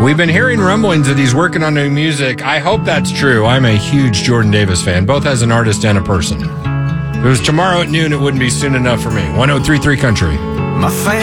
We've been hearing rumblings that he's working on new music. I hope that's true. I'm a huge Jordan Davis fan, both as an artist and a person. If it was tomorrow at noon, it wouldn't be soon enough for me. 103.3 Country. My